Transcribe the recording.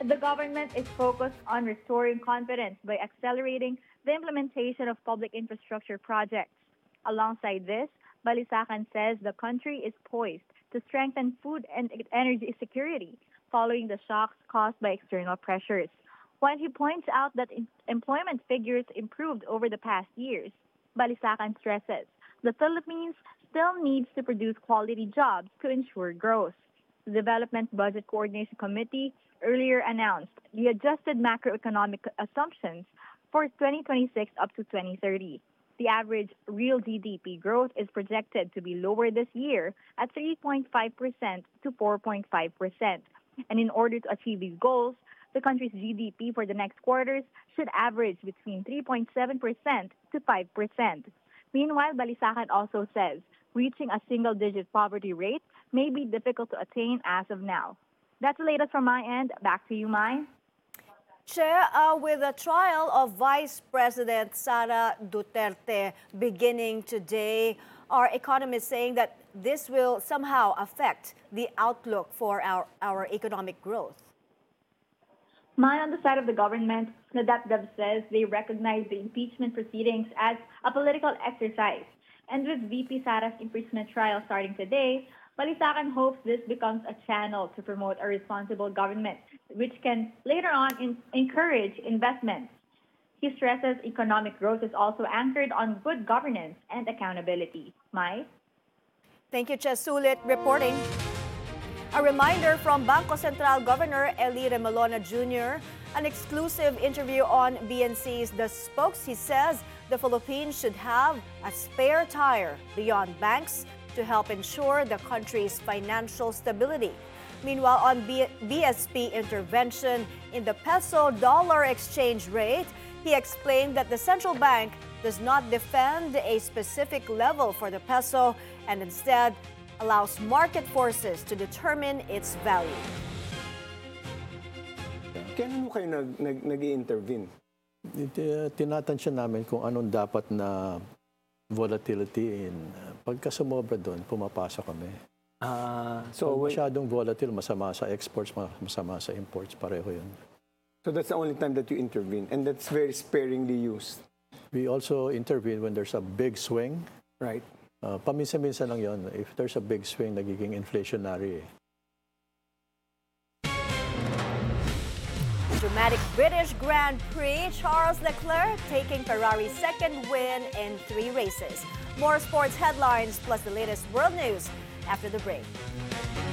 The government is focused on restoring confidence by accelerating the implementation of public infrastructure projects. Alongside this, Balisacan says the country is poised to strengthen food and energy security following the shocks caused by external pressures. While he points out that employment figures improved over the past years, Balisacan stresses the Philippines still needs to produce quality jobs to ensure growth. The Development Budget Coordination Committee earlier announced the adjusted macroeconomic assumptions for 2026 up to 2030. The average real GDP growth is projected to be lower this year at 3.5% to 4.5%. And in order to achieve these goals, the country's GDP for the next quarters should average between 3.7% to 5%. Meanwhile, Balisacan also says reaching a single-digit poverty rate may be difficult to attain as of now. That's the latest from my end. Back to you, Mai. Chair, with the trial of Vice President Sara Duterte beginning today, are economists saying that this will somehow affect the outlook for our economic growth? Mai, on the side of the government, NADAPDAB says they recognize the impeachment proceedings as a political exercise. And with VP Sara's impeachment trial starting today, Balisacan hopes this becomes a channel to promote a responsible government, which can later on encourage investments. He stresses economic growth is also anchored on good governance and accountability. Mai? Thank you, Chesulit, reporting. A reminder from Bangko Sentral Governor Eli Remolona Jr., an exclusive interview on BNC's The Spokes. He says the Philippines should have a spare tire beyond banks to help ensure the country's financial stability. Meanwhile, on BSP intervention in the peso-dollar exchange rate, he explained that the central bank does not defend a specific level for the peso and instead allows market forces to determine its value. Kailan mo kayo nag-i-intervene? Tinatansya namin kung anong dapat na volatility in pagka sumobra doon, pumapasa kami. So masyadong volatile, masama sa exports, masama sa imports, pareho yun. So that's the only time that you intervene, and that's very sparingly used. We also intervene when there's a big swing. Right. Paminsan-minsan lang yun. If there's a big swing, nagiging inflationary. Dramatic British Grand Prix, Charles Leclerc taking Ferrari's second win in 3 races. More sports headlines plus the latest world news after the break.